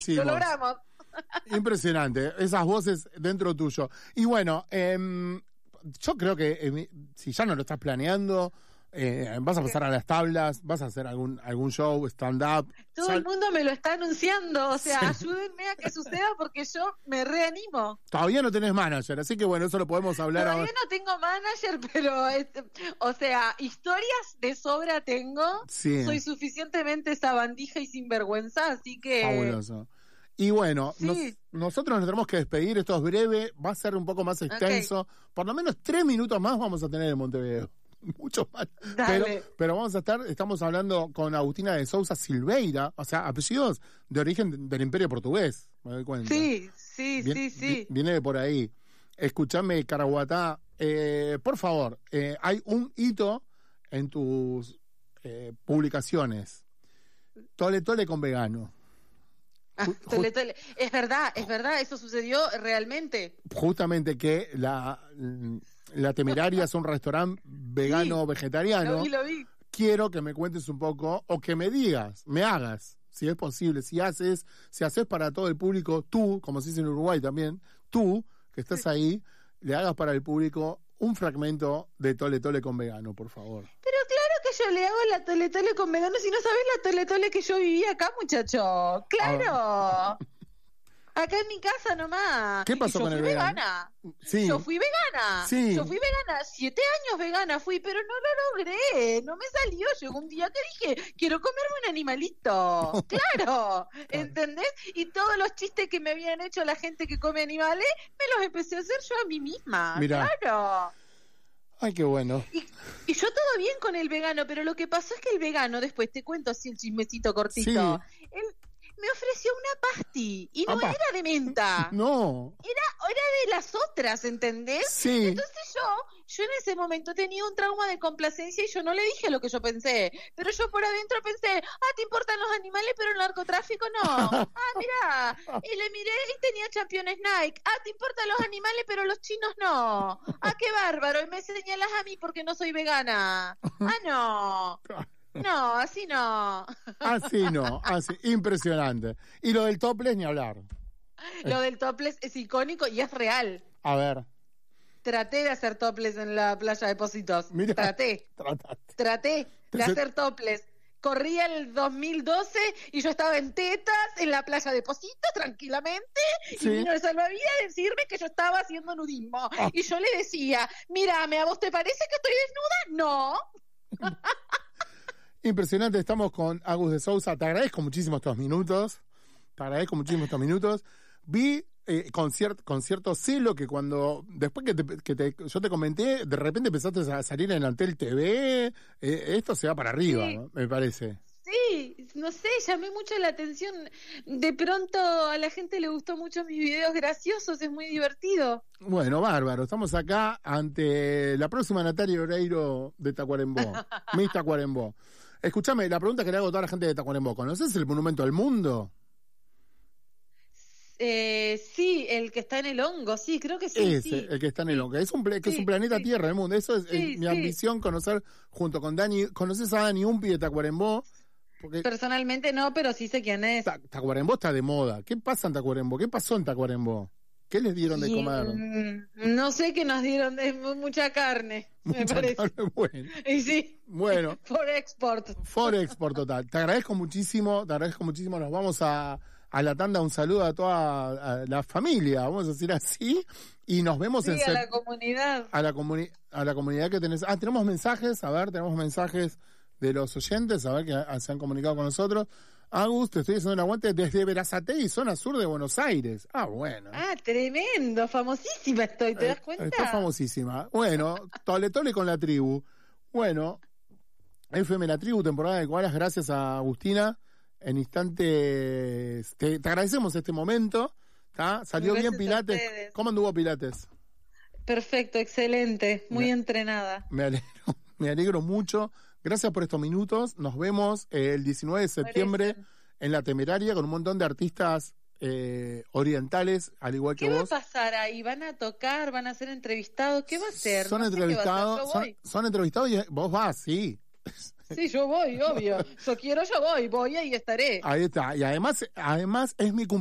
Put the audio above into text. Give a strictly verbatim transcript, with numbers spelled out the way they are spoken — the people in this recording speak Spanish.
Lo logramos. Impresionante, esas voces dentro tuyo. Y bueno, eh, yo creo que eh, si ya no lo estás planeando, eh, vas a pasar a las tablas, vas a hacer algún algún show, stand-up. Todo Sal- el mundo me lo está anunciando, o sea, sí. Ayúdenme a que suceda porque yo me reanimo. Todavía no tenés manager, así que bueno, eso lo podemos hablar Todavía ahora. no tengo manager, pero, este, o sea, historias de sobra tengo. Sí. Soy suficientemente sabandija y sinvergüenza, así que... Fabuloso. Y bueno, sí. nos, nosotros nos tenemos que despedir, esto es breve, va a ser un poco más extenso, okay. Por lo menos tres minutos más vamos a tener en Montevideo. Mucho más. Pero, pero vamos a estar, estamos hablando con Agustina de Sousa Silveira, o sea, apellidos de origen del Imperio Portugués, me doy cuenta. Sí, sí, Vien, sí, sí. Viene de por ahí. Escuchame, Caraguatá, eh, por favor, eh, hay un hito en tus eh, publicaciones. Tole Tole con vegano. Ah, tole, tole. Es verdad, es verdad, eso sucedió realmente. Justamente que la... La Temeraria es un restaurante vegano, sí, vegetariano. Lo vi, lo vi. Quiero que me cuentes un poco, o que me digas, me hagas, si es posible, si haces, si haces para todo el público, tú, como se dice en Uruguay también, tú, que estás ahí, le hagas para el público un fragmento de Tole Tole con vegano, por favor. Pero claro que yo le hago la Tole Tole con vegano, si no sabes la Tole Tole que yo viví acá, muchacho. ¡Claro! Acá en mi casa nomás. ¿Qué pasó yo con fui el vegano? vegana. Sí. Yo fui vegana. Sí. Yo fui vegana. Siete años vegana fui, pero no lo logré. No me salió. Llegó un día que dije, quiero comerme un animalito. Claro. ¿Entendés? Y todos los chistes que me habían hecho la gente que come animales, me los empecé a hacer yo a mí misma. Mirá. Claro. Ay, qué bueno. Y, y yo todo bien con el vegano, pero lo que pasó es que el vegano, después te cuento así el chismecito cortito. Sí. Él, me ofreció una pasti y no Apa. era de menta. No. Era, era de las otras, ¿entendés? Sí. Entonces yo, yo en ese momento tenía un trauma de complacencia y yo no le dije lo que yo pensé. Pero yo por adentro pensé, ah, ¿te importan los animales pero el narcotráfico no? Ah, mirá. Y le miré y tenía championes Nike. Ah, ¿te importan los animales pero los chinos no? Ah, qué bárbaro. Y me señalas a mí porque no soy vegana. Ah, no. No, así no. Así no, así, impresionante. Y lo del topless ni hablar. Lo del topless es icónico y es real. A ver. Traté de hacer topless en la playa de Pocitos. Mirá, Traté. trataste. Traté de hacer topless. Corría el dos mil doce y yo estaba en tetas en la playa de Pocitos tranquilamente, sí. Y vino el salvavidas a decirme que yo estaba haciendo nudismo. Ah. Y yo le decía, mírame, ¿a vos te parece que estoy desnuda? No. Impresionante, estamos con Agus de Sousa. Te agradezco muchísimo estos minutos. Te agradezco muchísimo estos minutos. Vi eh, con, ciert, con cierto celo que cuando, después que, te, que te, yo te comenté, de repente empezaste a salir en Antel T V. Eh, esto se va para arriba, sí. ¿no? Me parece. Sí, no sé, llamé mucho la atención. De pronto a la gente le gustó mucho mis videos graciosos, es muy divertido. Bueno, bárbaro. Estamos acá ante la próxima Natalia Oreiro de Tacuarembó. Miss Tacuarembó. Escúchame, la pregunta que le hago a toda la gente de Tacuarembó, ¿conoces el Monumento al Mundo? Eh, sí, el que está en el hongo, sí, creo que sí. Ese, sí. el que está en el hongo. Es un, que sí, es un planeta sí. Tierra del mundo. Eso es, sí, es mi sí. ambición, conocer junto con Dani. ¿Conoces a Dani Umpi de Tacuarembó? Porque personalmente no, pero sí sé quién es. Ta Tacuarembó está de moda. ¿Qué pasa en Tacuarembó? ¿Qué pasó en Tacuarembó? ¿Qué les dieron de comer? No sé, que nos dieron de mucha carne, mucha me parece. Carne, bueno. Y sí. Bueno. For export. For export total. Te agradezco muchísimo, te agradezco muchísimo. Nos vamos a, a la tanda. Un saludo a toda a la familia, vamos a decir así. Y nos vemos sí, en... a la comunidad. A la, comuni a la comunidad que tenés. Ah, tenemos mensajes, a ver, tenemos mensajes de los oyentes, a ver, que se han comunicado con nosotros. Agus, te estoy haciendo un aguante desde Berazategui, zona sur de Buenos Aires. Ah, bueno. Ah, tremendo, famosísima estoy, ¿te das cuenta? Está famosísima. Bueno, Tole Tole con la tribu. Bueno, F M La Tribu, temporada de Koalas, gracias a Agustina. En instantes, te, te agradecemos este momento. ¿Tá? Salió gracias bien Pilates. ¿Cómo anduvo Pilates? Perfecto, excelente, muy me, entrenada. Me alegro, me alegro mucho. Gracias por estos minutos. Nos vemos eh, el diecinueve de septiembre en La Temeraria con un montón de artistas eh, orientales, al igual que vos. ¿Qué va a pasar ahí? ¿Van a tocar? ¿Van a ser entrevistados? ¿Qué va a ser? Son no entrevistados, sé son, son entrevistados y vos vas, sí. Sí, yo voy, obvio. Yo quiero, yo voy. Voy y ahí estaré. Ahí está. Y además, además es mi cumpleaños.